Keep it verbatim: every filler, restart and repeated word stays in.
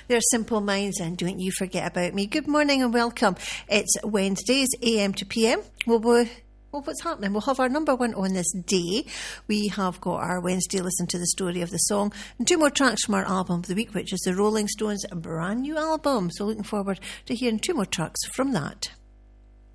They're Simple Minds and Don't You Forget About Me. Good morning and welcome. It's Wednesdays, A M to P M. Well, we'll, well, what's happening? We'll have our number one on this day. We have got our Wednesday Listen to the Story of the Song and two more tracks from our album of the week, which is the Rolling Stones' brand new album. So looking forward to hearing two more tracks from that.